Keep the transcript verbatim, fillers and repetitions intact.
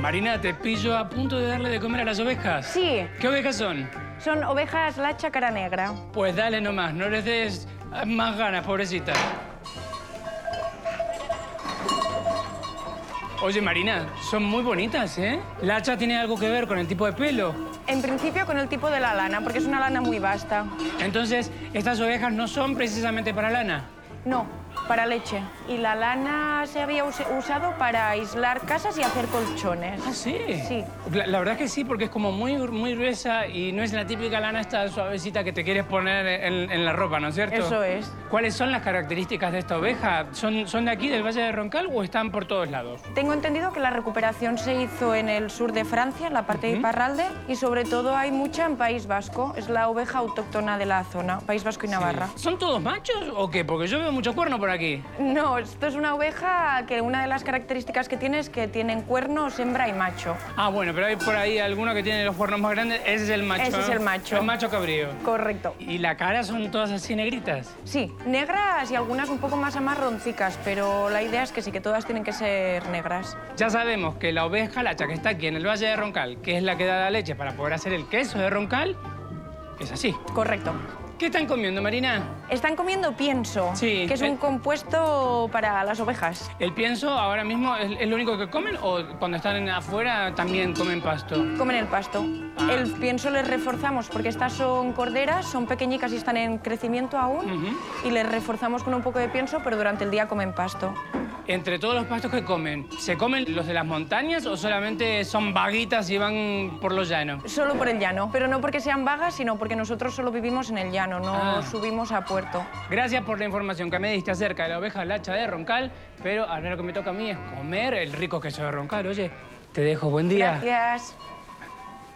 Marina, te pillo a punto de darle de comer a las ovejas. Sí. ¿Qué ovejas son? Son ovejas lacha cara negra. Pues dale nomás, no les des más ganas, pobrecita. Oye, Marina, son muy bonitas, ¿eh? ¿La hacha tiene algo que ver con el tipo de pelo? En principio con el tipo de la lana, porque es una lana muy vasta. Entonces, ¿estas ovejas no son precisamente para lana? No, para leche. Y la lana se había us usado para aislar casas y hacer colchones. ¿Ah, sí? Sí. La, la verdad es que sí, porque es como muy, muy gruesa y no es la típica lana esta suavecita que te quieres poner en, en la ropa, ¿no es cierto? Eso es. ¿Cuáles son las características de esta oveja? ¿Son, ¿Son de aquí, del Valle de Roncal, o están por todos lados? Tengo entendido que la recuperación se hizo en el sur de Francia, en la parte de Iparralde, y sobre todo hay mucha en País Vasco. Es la oveja autóctona de la zona, País Vasco y Navarra. Sí. ¿Son todos machos o qué? Porque yo veo mucho cuerno por aquí. No, esto es una oveja que una de las características que tiene es que tienen cuernos hembra y macho. Ah, bueno, pero hay por ahí alguno que tiene los cuernos más grandes. Ese es el macho. Ese es el macho. El macho cabrío. Correcto. ¿Y la cara son todas así negritas? Sí, negras y algunas un poco más amarroncicas, pero la idea es que sí, que todas tienen que ser negras. Ya sabemos que la oveja lacha que está aquí en el Valle de Roncal, que es la que da la leche para poder hacer el queso de Roncal, es así. Correcto. ¿Qué están comiendo, Marina? Están comiendo pienso, Sí, que es eh. un compuesto para las ovejas. ¿El pienso ahora mismo es, es lo único que comen o cuando están en- afuera también comen pasto? Comen el pasto. Ah. El pienso les reforzamos porque estas son corderas, son pequeñicas y están en crecimiento aún. Ujú. Y les reforzamos con un poco de pienso, pero durante el día comen pasto. Entre todos los pastos que comen, ¿se comen los de las montañas o solamente son vaguitas y van por los llanos? Solo por el llano, pero no porque sean vagas, sino porque nosotros solo vivimos en el llano, no Ah. subimos a puerto. Gracias por la información que me diste acerca de la oveja lacha de Roncal, pero ahora lo que me toca a mí es comer el rico queso de Roncal. Oye, te dejo, buen día. Gracias.